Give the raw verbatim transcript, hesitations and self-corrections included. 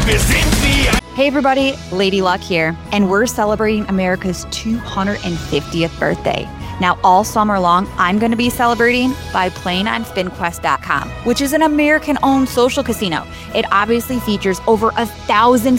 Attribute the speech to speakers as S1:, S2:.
S1: Hey everybody, Lady Luck here, and we're celebrating America's two hundred fiftieth birthday. Now, all summer long, I'm going to be celebrating by playing on spin quest dot com, which is an American-owned social casino. It obviously features over a thousand